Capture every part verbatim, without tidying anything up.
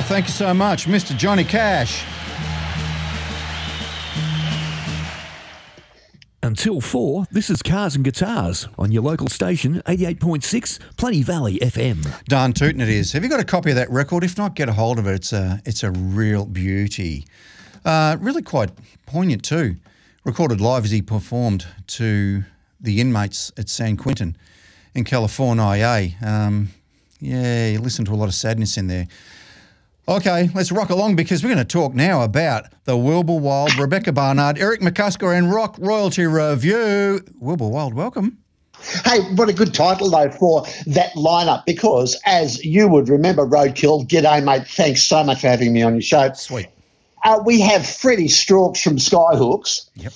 Thank you so much, Mister Johnny Cash. Until four, this is Cars and Guitars on your local station, eighty-eight point six, Plenty Valley F M. Darn tootin' it is. Have you got a copy of that record? If not, get a hold of it. It's a, it's a real beauty. Uh, really quite poignant too. Recorded live as he performed to the inmates at San Quentin in California. Um, yeah, you listen to a lot of sadness in there. Okay, let's rock along because we're going to talk now about the Wilbur Wilde, Rebecca Barnard, Eric McCusker and Rock Royalty Review. Wilbur Wilde, welcome. Hey, what a good title, though, for that lineup because, as you would remember, Roadkill, g'day, mate, thanks so much for having me on your show. Sweet. Uh, we have Freddie Strauch from Skyhooks. Yep.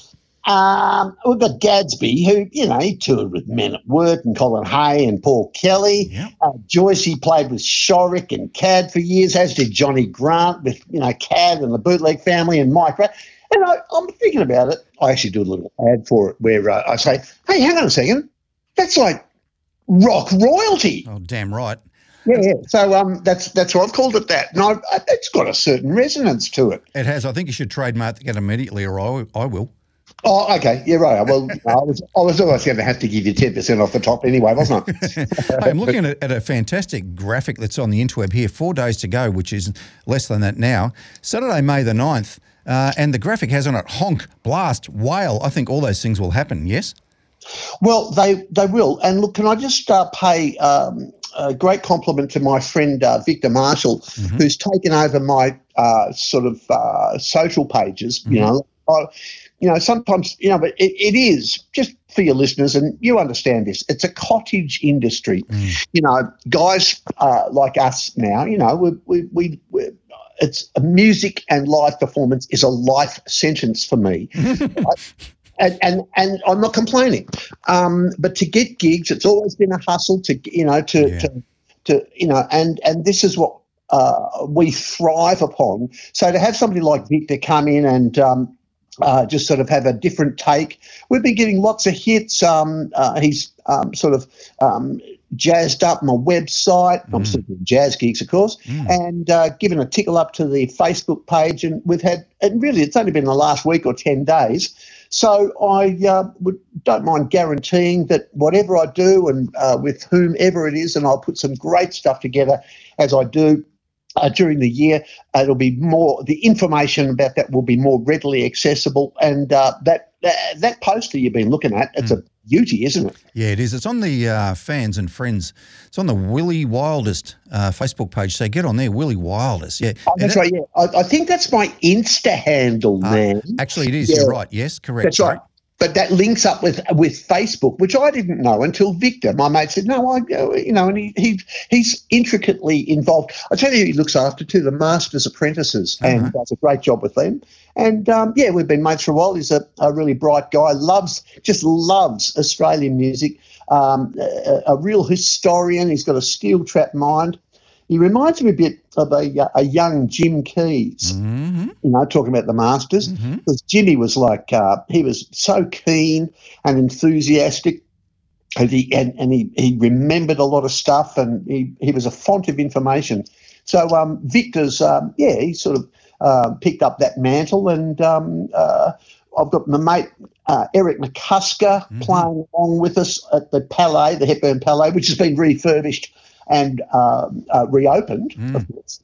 Um, we've got Gadsby, who, you know, he toured with Men at Work and Colin Hay and Paul Kelly. Yep. Uh, Joyce, he played with Shorik and Cad for years, as did Johnny Grant with, you know, Cad and the Bootleg Family and Mike Ray. And I, I'm thinking about it. I actually do a little ad for it where uh, I say, hey, hang on a second. That's like rock royalty. Oh, damn right. Yeah, yeah. So um, that's that's why I've called it that. And I, I, it's got a certain resonance to it. It has. I think you should trademark that immediately or I, I will. Oh, okay. Yeah, right. Well, I was I was always going to have to give you ten percent off the top anyway, wasn't I? Hey, I'm looking at, at a fantastic graphic that's on the interweb here. Four days to go, which is less than that now. Saturday, May the ninth. Uh, and the graphic has on it honk, blast, whale. I think all those things will happen, yes? Well, they, they will. And look, can I just uh, pay um, a great compliment to my friend uh, Victor Marshall, mm-hmm. who's taken over my uh, sort of uh, social pages, mm-hmm. you know. I, You know, sometimes, you know, but it, it is, just for your listeners, and you understand this, it's a cottage industry. Mm. You know, guys uh, like us now, you know, we, we, we, we it's a music and live performance is a life sentence for me. right? And, and and I'm not complaining. Um, but to get gigs, it's always been a hustle to, you know, to, yeah. to, to you know, and, and this is what uh, we thrive upon. So to have somebody like Victor come in and um, Uh, just sort of have a different take. We've been getting lots of hits. Um, uh, he's um, sort of um, jazzed up my website. Mm. I'm still doing jazz gigs, of course, mm. and uh, given a tickle up to the Facebook page. And we've had, and really it's only been the last week or ten days. So I uh, would, don't mind guaranteeing that whatever I do and uh, with whomever it is, and I'll put some great stuff together as I do, Uh, during the year, uh, it'll be more. The information about that will be more readily accessible, and uh, that, that that poster you've been looking at, it's mm. a beauty, isn't it? Yeah, it is. It's on the uh, fans and friends. It's on the Willie Wildest uh, Facebook page. So get on there, Willie Wildest. Yeah, oh, that's right. Yeah, I, I think that's my Insta handle, uh, man. Actually, it is. Yeah. You're right. Yes, correct. That's right. But that links up with with Facebook, which I didn't know until Victor, my mate, said, no, I, you know, and he, he he's intricately involved. I tell you who he looks after too, the Masters Apprentices, uh-huh. and does a great job with them. And, um, yeah, we've been mates for a while. He's a, a really bright guy, loves, just loves Australian music, um, a, a real historian. He's got a steel trap mind. He reminds me a bit of a, a young Jim Keys, mm-hmm. you know, talking about the Masters, mm-hmm. because Jimmy was like, uh, he was so keen and enthusiastic, and he and, and he, he remembered a lot of stuff, and he, he was a font of information. So um, Victor's, um, yeah, he sort of uh, picked up that mantle, and um, uh, I've got my mate uh, Eric McCusker mm-hmm. playing along with us at the Palais, the Hepburn Palais, which has been refurbished and uh, uh, reopened, mm. of course.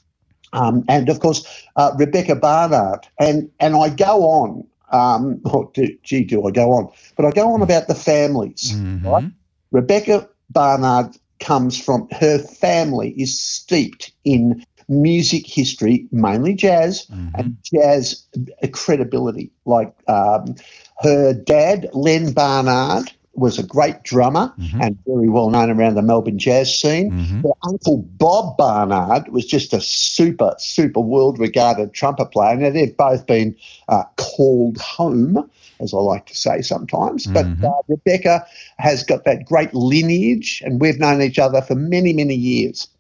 Um, and, of course, uh, Rebecca Barnard. And and I go on, um, oh, do, gee, do I go on? But I go on about the families, mm-hmm. right? Rebecca Barnard comes from, her family is steeped in music history, mainly jazz, mm-hmm. and jazz credibility. Like um, her dad, Len Barnard, was a great drummer mm-hmm. and very well known around the Melbourne jazz scene. Mm-hmm. Her uncle Bob Barnard was just a super, super world-regarded trumpet player. Now, they've both been uh, called home, as I like to say sometimes. Mm-hmm. But uh, Rebecca has got that great lineage, and we've known each other for many, many years.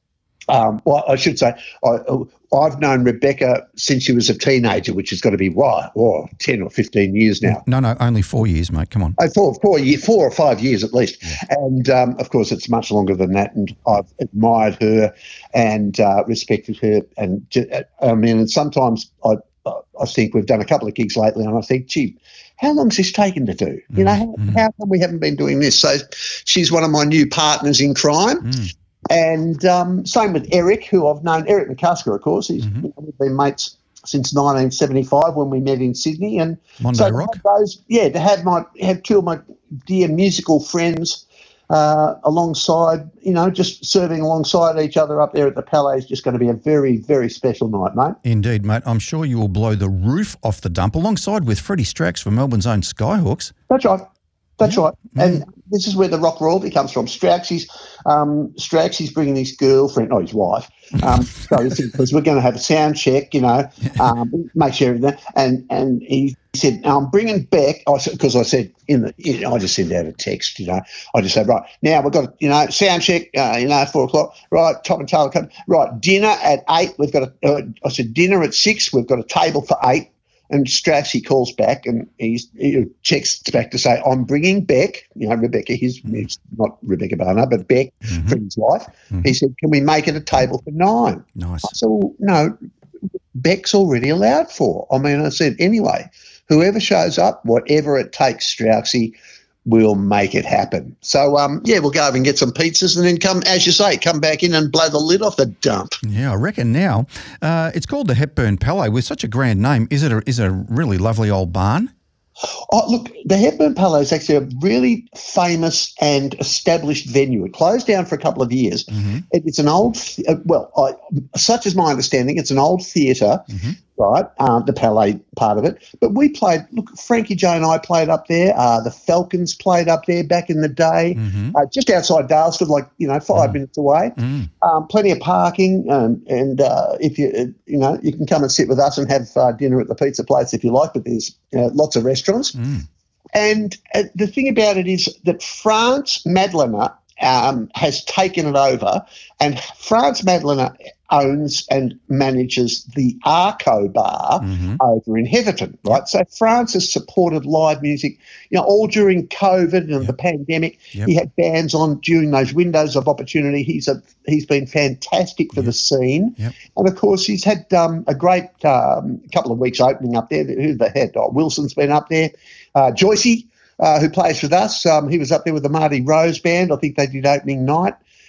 Um, well, I should say, I, I've known Rebecca since she was a teenager, which has got to be, why, oh, ten or fifteen years now. No, no, only four years, mate. Come on. Oh, four, four, year, four or five years at least. Yeah. And, um, of course, it's much longer than that. And I've admired her and uh, respected her. And, I mean, and sometimes I, I think we've done a couple of gigs lately and I think, gee, how long's this taken to do? You know, mm-hmm. how, how come we haven't been doing this? So she's one of my new partners in crime. Mm. And um, same with Eric, who I've known, Eric McCusker, of course. He's mm-hmm. you know, we've been mates since nineteen seventy-five when we met in Sydney. And Mondo so Rock. Those, yeah, to have my have two of my dear musical friends uh, alongside, you know, just serving alongside each other up there at the Palais is just going to be a very, very special night, mate. Indeed, mate. I'm sure you will blow the roof off the dump alongside with Freddie Stracks from Melbourne's own Skyhawks. That's right. That's yeah. right. And mm. this is where the rock royalty comes from. Straxy's, um, Straxy's bringing his girlfriend, oh, his wife. Um, so because we're going to have a sound check, you know, um, make sure everything. And and he said, I'm bringing Beck, because I said, in the, you know, I just sent out a text, you know. I just said, right, now we've got, you know, sound check, uh, you know, four o'clock. Right, Top and Taylor come. Right, dinner at eight. We've got a, uh, I said, dinner at six. We've got a table for eight. And Strax, he calls back and he's, he checks back to say, I'm bringing Beck, you know, Rebecca, his, mm-hmm. it's not Rebecca Barnard, but Beck, mm-hmm. Freddie's wife. Mm-hmm. He said, can we make it a table for nine? Nice. I said, well, no, Beck's already allowed for. I mean, I said, anyway, whoever shows up, whatever it takes, Strauxy, we'll make it happen. So, um, yeah, we'll go over and get some pizzas and then come, as you say, come back in and blow the lid off the dump. Yeah, I reckon now. Uh, it's called the Hepburn Palais with such a grand name. Is it a, is it a really lovely old barn? Oh, look, the Hepburn Palais is actually a really famous and established venue. It closed down for a couple of years. Mm-hmm. It, it's an old, uh, well, I, such is my understanding, it's an old theatre, mm-hmm. right, um, the Palais part of it. But we played, look, Frankie J and I played up there. Uh, the Falcons played up there back in the day, mm-hmm. uh, just outside Daylesford, like, you know, five mm. minutes away. Mm. Um, plenty of parking, um, and uh, if you, uh, you know, you can come and sit with us and have uh, dinner at the pizza place if you like, but there's you know, lots of restaurants. Mm. And uh, the thing about it is that France Madeleine um, has taken it over, and France Madeleine owns and manages the Arco Bar mm-hmm. over in Heatherton, right? Yep. So France has supported live music, you know, all during COVID and yep. the pandemic. Yep. He had bands on during those windows of opportunity. He's a he's been fantastic for yep. the scene, yep. and of course he's had um, a great um, couple of weeks opening up there. Who the head? Oh, Wilson's been up there. Uh, Joycey, uh, who plays with us, um, he was up there with the Marty Rose Band. I think they did opening night.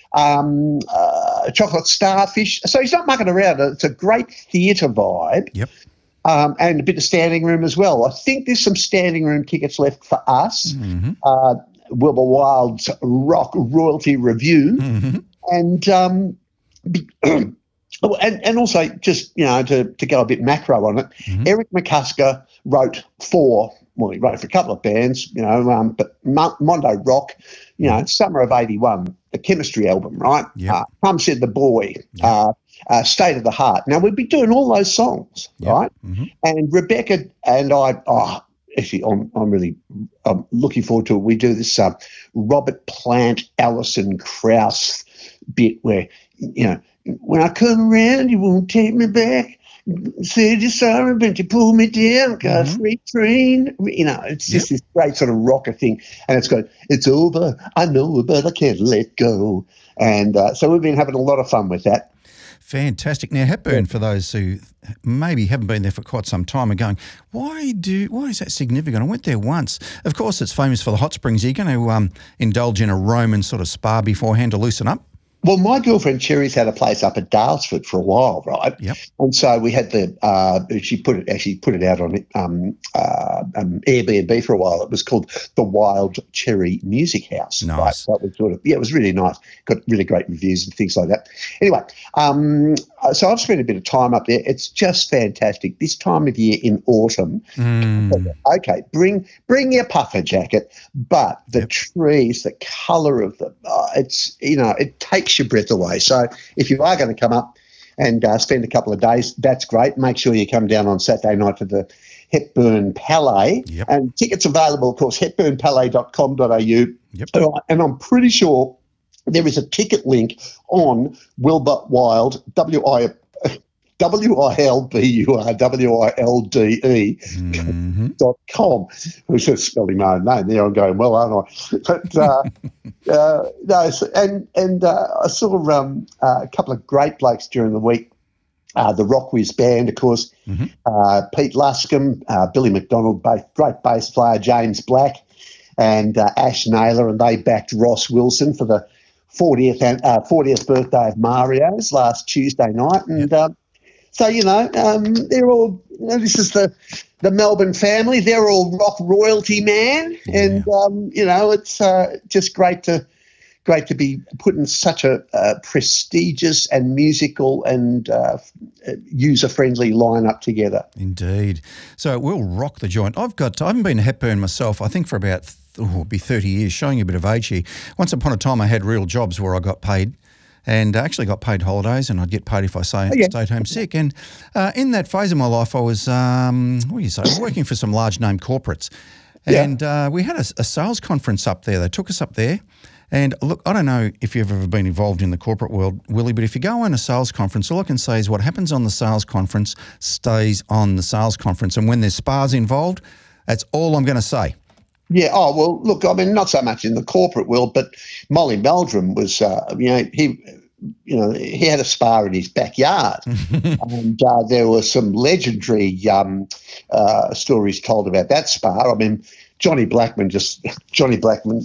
Um, uh, Chocolate Starfish. So he's not mucking around. It's a great theatre vibe. Yep. Um, and a bit of standing room as well. I think there's some standing room tickets left for us. Mm-hmm. Uh, Wilbur Wild's Rock Royalty Review. Mm-hmm. And, um, be, and and also just, you know, to, to go a bit macro on it, mm-hmm. Eric McCusker wrote for, well, he wrote for a couple of bands, you know, um, but Mondo Rock, you know, summer of eighty-one, the Chemistry album, right? Yep. Uh, Come Said the Boy, yep. uh, uh, State of the Heart. Now, we'd be doing all those songs, yep. right? Mm-hmm. And Rebecca and I, oh, actually, I'm, I'm really I'm looking forward to it. We do this uh, Robert Plant, Alison Krauss bit where, you know, when I come around, you won't take me back. Said you're sorry, but you pull me down, got a free train. You know, it's just yep. this great sort of rocker thing. And it's got, it's over, I know, but I can't let go. And uh, so we've been having a lot of fun with that. Fantastic. Now, Hepburn, yeah. for those who maybe haven't been there for quite some time, are going, why do why is that significant? I went there once. Of course, it's famous for the hot springs. Are you going to um, indulge in a Roman sort of spa beforehand to loosen up? Well, my girlfriend Cherry's had a place up at Daylesford for a while, right? Yep. And so we had the uh, she put it actually put it out on um, uh, um, Airbnb for a while. It was called the Wild Cherry Music House. Nice. Right? So it was sort of yeah, it was really nice. Got really great reviews and things like that. Anyway, um, so I've spent a bit of time up there. It's just fantastic. This time of year in autumn. Mm. Okay, bring bring your puffer jacket, but the yep. trees, the colour of the uh, it's you know it takes your breath away. So if you are going to come up and uh, spend a couple of days, that's great. Make sure you come down on Saturday night to the Hepburn Palais. Yep. And tickets available, of course, hepburn palais dot com dot a u. Yep. And I'm pretty sure there is a ticket link on Wilbur Wilde, W I W I L B U R W I L D E Mm-hmm. dot com. Who's just spelling my own name there? I'm going, well, aren't I? But uh, uh, no, so, and and uh, I saw um, uh, a couple of great blokes during the week. Uh, the Rock Whiz Band, of course, Mm-hmm. uh, Pete Luscombe, uh, Billy McDonald, both great bass player, James Black, and uh, Ash Naylor, and they backed Ross Wilson for the fortieth and, uh, fortieth birthday of Mario's last Tuesday night. And Yep. um, so, you know, um, they're all, you know, this is the, the Melbourne family. They're all rock royalty, man. Yeah. And, um, you know, it's uh, just great to great to be putting such a uh, prestigious and musical and uh, user-friendly lineup together. Indeed. So it will rock the joint. I've got, I haven't been to Hepburn myself, I think for about, oh, it'll be thirty years, showing you a bit of age here. Once upon a time I had real jobs where I got paid and actually got paid holidays, and I'd get paid if I say, Oh, yeah. stayed home sick. And uh, in that phase of my life I was, um, what do you say, working for some large name corporates. Yeah. And uh, we had a, a sales conference up there. They took us up there. And look, I don't know if you've ever been involved in the corporate world, Willie, but if you go on a sales conference, all I can say is what happens on the sales conference stays on the sales conference. And when there's spas involved, that's all I'm going to say. Yeah. Oh, well, look, I mean, not so much in the corporate world, but Molly Meldrum was, uh, you know, he, you know, he had a spa in his backyard, and uh, there were some legendary um, uh, stories told about that spa. I mean, Johnny Blackman just Johnny Blackman,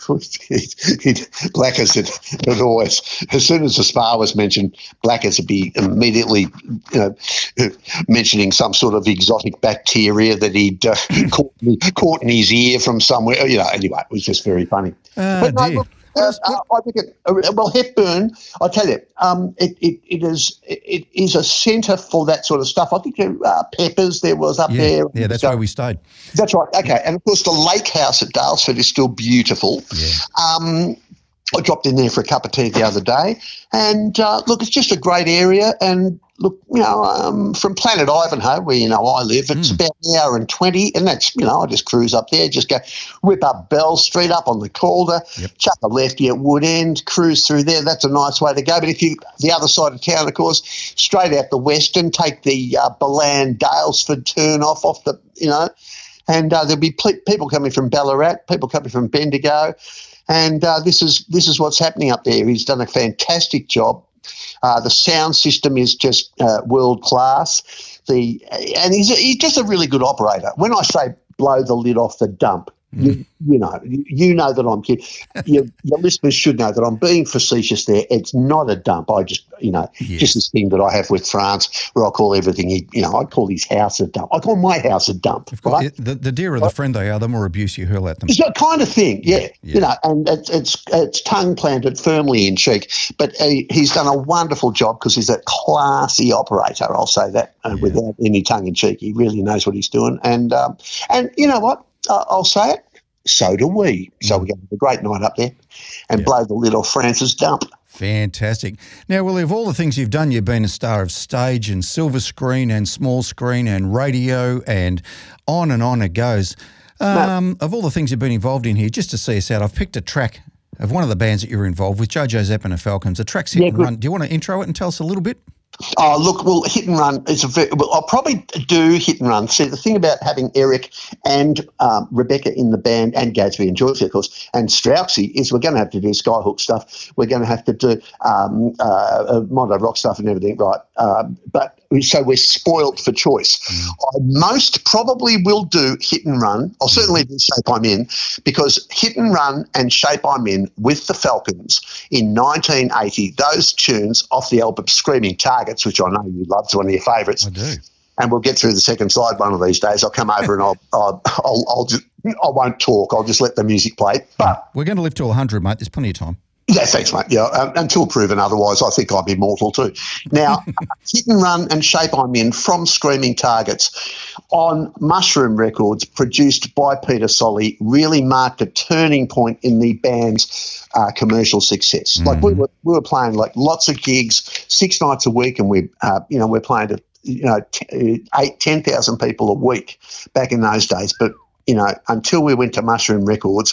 he, he, Blackers had, had always, as soon as the spa was mentioned, Blackers would be immediately, you know, mentioning some sort of exotic bacteria that he'd uh, caught, caught in his ear from somewhere. You know, anyway, it was just very funny. Oh, but no, dear. look, uh, uh, I think it, uh, well, Hepburn, I tell you, um, it, it, it is it, it is a centre for that sort of stuff. I think there uh, Peppers there was up Yeah, there. yeah, that's where we stayed. That's right. Okay, and of course the lake house at Dalesford is still beautiful. Yeah. Um, I dropped in there for a cup of tea the other day, and uh, look, it's just a great area. And look, you know, um, from Planet Ivanhoe, where you know I live, it's Mm. about an hour and twenty, and that's, you know, I just cruise up there, just go whip up Bell Street up on the Calder, Yep. chuck a lefty at Wood End, cruise through there. That's a nice way to go. But if you the other side of town, of course, straight out the Western, take the uh, Balan Dalesford turn off off the, you know. And uh, there'll be ple- people coming from Ballarat, people coming from Bendigo, and uh, this is this is what's happening up there. He's done a fantastic job. Uh, the sound system is just uh, world class. The and he's a, he's just a really good operator. When I say blow the lid off the dump, Mm. you, you know you, you know that I'm kidding. Your, your listeners should know that I'm being facetious there. It's not a dump. I just, you know, Yes. just this thing that I have with France, where I call everything, he, you know, I call his house a dump. I call my house a dump. Of course, Right? the, the dearer the friend they are, the more abuse you hurl at them. It's that kind of thing, yeah. Yeah. You know, and it's it's, it's tongue planted firmly in cheek. But uh, he's done a wonderful job because he's a classy operator. I'll say that uh, Yeah. without any tongue in cheek. He really knows what he's doing. And um, and you know what? Uh, I'll say it. So do we. So we're going to have a great night up there and Yeah. blow the lid off France's dump. Fantastic. Now, Willie, of all the things you've done, you've been a star of stage and silver screen and small screen and radio and on and on it goes. Um, Of all the things you've been involved in here, just to see us out, I've picked a track of one of the bands that you're involved with, Jojo Zepp and the Falcons. The track's Hit Yeah, and good. Run. Do you want to intro it and tell us a little bit? Oh, look, well, Hit and Run is a very, well, I'll probably do Hit and Run. See, the thing about having Eric and um, Rebecca in the band, and Gadsby and Georgie, of course, and Strauxy, is we're going to have to do Skyhook stuff. We're going to have to do um, uh, uh, Mondo Rock stuff and everything, right? Um, but so we're spoilt for choice. I most probably will do Hit and Run. I'll certainly do Shape I'm In, because Hit and Run and Shape I'm In with the Falcons in nineteen eighty, those tunes off the album Screaming Targets, which I know you love, it's one of your favourites. I do. And we'll get through the second side one of these days. I'll come over and I'll, I'll, I'll, I'll just, I won't talk. I'll just let the music play. But We're going to live to one hundred, mate. There's plenty of time. yeah, thanks, mate. Yeah, um, until proven otherwise, I think I'm immortal too. Now, Hit and Run and Shape I'm In from Screaming Targets on Mushroom Records, produced by Peter Solly, really marked a turning point in the band's uh, commercial success. Like we were, we were playing like lots of gigs, six nights a week, and we, uh, you know, we're playing to you know t- eight, ten thousand people a week back in those days. But you know, until we went to Mushroom Records,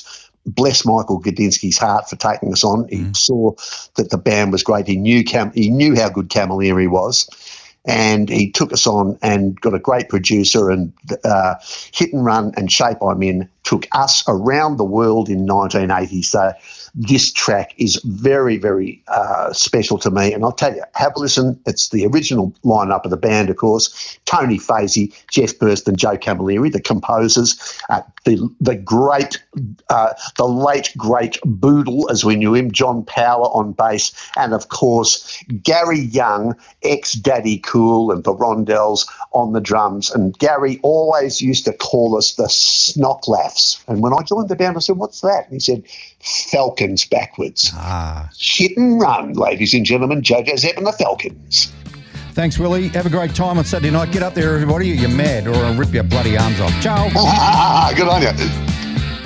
bless Michael Gudinski's heart for taking us on. He Mm. saw that the band was great. He knew Cam- he knew how good Camilleri was. And he took us on and got a great producer, and uh, Hit and Run and Shape I'm In took us around the world in nineteen eighty. So this track is very, very uh, special to me. And I'll tell you, have a listen. It's the original lineup of the band, of course. Tony Fazy, Jeff Burst and Joe Camilleri, the composers. Uh, the the great, uh, the late, great Boodle, as we knew him, John Power on bass. And, of course, Gary Young, ex-Daddy Cool and the Rondells on the drums. And Gary always used to call us the Snocklaffs. And when I joined the band, I said, what's that? And he said, Falcons backwards. Ah. Hit and Run, ladies and gentlemen. Jojo Zepp and the Falcons. Thanks, Willie. Have a great time on Saturday night. Get up there, everybody, or you're mad, or I'll rip your bloody arms off. Ciao. Good on you.